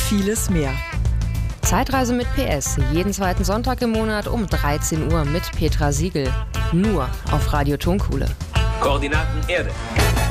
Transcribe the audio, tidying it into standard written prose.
vieles mehr. Zeitreise mit PS, jeden zweiten Sonntag im Monat um 13 Uhr mit Petra Siegel. Nur auf Radio Tonkuhle. Koordinaten Erde.